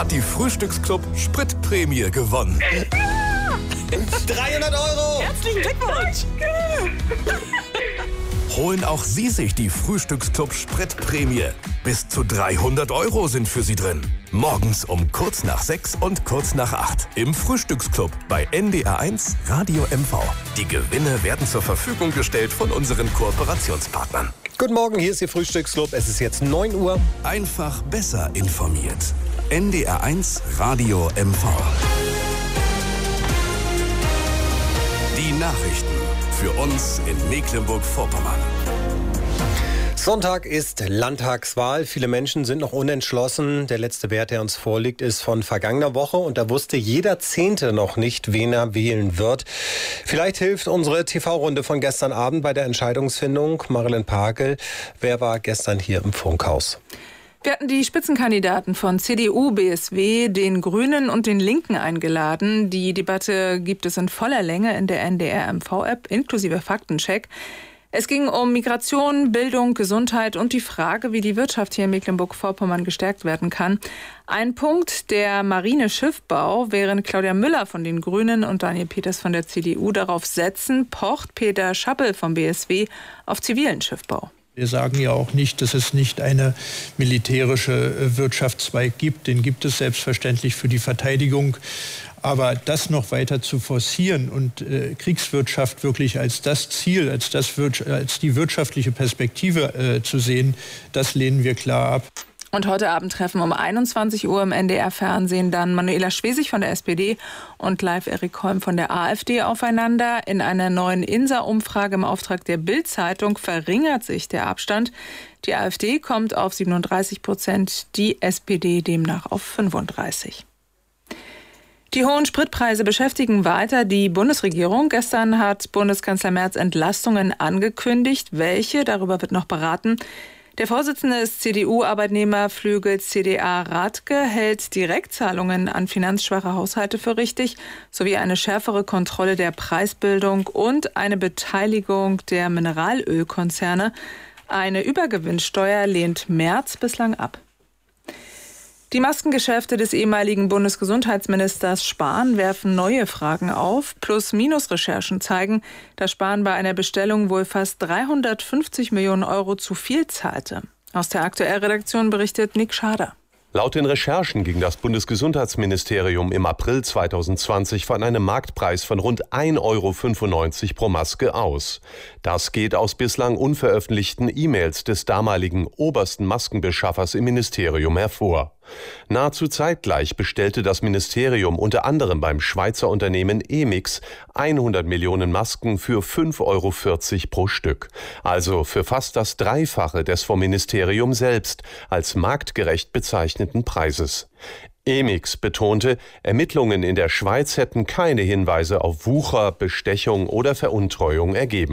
Hat die Frühstücksclub Spritprämie gewonnen. 300 €! Herzlichen Glückwunsch! Holen auch Sie sich die Frühstücksclub Spritprämie. Bis zu 300 € sind für Sie drin. Morgens um kurz nach 6 und kurz nach 8 im Frühstücksclub bei NDR1 Radio MV. Die Gewinne werden zur Verfügung gestellt von unseren Kooperationspartnern. Guten Morgen, hier ist Ihr Frühstücksclub. Es ist jetzt 9 Uhr. Einfach besser informiert. NDR1 Radio MV. Die Nachrichten für uns in Mecklenburg-Vorpommern. Sonntag ist Landtagswahl. Viele Menschen sind noch unentschlossen. Der letzte Wert, der uns vorliegt, ist von vergangener Woche. Und da wusste jeder Zehnte noch nicht, wen er wählen wird. Vielleicht hilft unsere TV-Runde von gestern Abend bei der Entscheidungsfindung. Marilyn Pakel, wer war gestern hier im Funkhaus? Wir hatten die Spitzenkandidaten von CDU, BSW, den Grünen und den Linken eingeladen. Die Debatte gibt es in voller Länge in der NDR-MV-App inklusive Faktencheck. Es ging um Migration, Bildung, Gesundheit und die Frage, wie die Wirtschaft hier in Mecklenburg-Vorpommern gestärkt werden kann. Ein Punkt, der Marineschiffbau, während Claudia Müller von den Grünen und Daniel Peters von der CDU darauf setzen, pocht Peter Schappel vom BSW auf zivilen Schiffbau. Wir sagen ja auch nicht, dass es nicht eine militärische Wirtschaftszweig gibt. Den gibt es selbstverständlich für die Verteidigung. Aber das noch weiter zu forcieren und Kriegswirtschaft wirklich als das Ziel, als die wirtschaftliche Perspektive zu sehen, das lehnen wir klar ab. Und heute Abend treffen um 21 Uhr im NDR-Fernsehen dann Manuela Schwesig von der SPD und Live Erik Holm von der AfD aufeinander. In einer neuen INSA-Umfrage im Auftrag der Bild-Zeitung verringert sich der Abstand. Die AfD kommt auf 37%, die SPD demnach auf 35%. Die hohen Spritpreise beschäftigen weiter die Bundesregierung. Gestern hat Bundeskanzler Merz Entlastungen angekündigt. Welche? Darüber wird noch beraten. Der Vorsitzende des CDU-Arbeitnehmerflügels CDA Rathke hält Direktzahlungen an finanzschwache Haushalte für richtig, sowie eine schärfere Kontrolle der Preisbildung und eine Beteiligung der Mineralölkonzerne. Eine Übergewinnsteuer lehnt Merz bislang ab. Die Maskengeschäfte des ehemaligen Bundesgesundheitsministers Spahn werfen neue Fragen auf. Plus-Minus-Recherchen zeigen, dass Spahn bei einer Bestellung wohl fast 350 Millionen € zu viel zahlte. Aus der Aktuellredaktion berichtet Nick Schader. Laut den Recherchen ging das Bundesgesundheitsministerium im April 2020 von einem Marktpreis von rund 1,95 € pro Maske aus. Das geht aus bislang unveröffentlichten E-Mails des damaligen obersten Maskenbeschaffers im Ministerium hervor. Nahezu zeitgleich bestellte das Ministerium unter anderem beim Schweizer Unternehmen Emix 100 Millionen Masken für 5,40 € pro Stück. Also für fast das Dreifache des vom Ministerium selbst als marktgerecht bezeichneten Preises. Emix betonte, Ermittlungen in der Schweiz hätten keine Hinweise auf Wucher, Bestechung oder Veruntreuung ergeben.